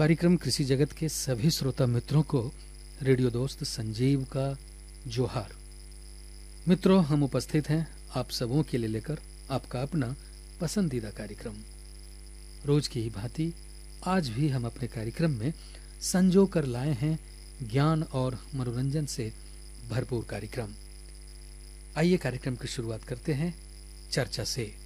कार्यक्रम कृषि जगत के सभी श्रोता मित्रों को रेडियो दोस्त संजीव का जोहार। मित्रों, हम उपस्थित हैं आप सबों के लिए लेकर आपका अपना पसंदीदा कार्यक्रम। रोज की ही भांति आज भी हम अपने कार्यक्रम में संजो कर लाए हैं ज्ञान और मनोरंजन से भरपूर कार्यक्रम। आइए कार्यक्रम की शुरुआत करते हैं चर्चा से।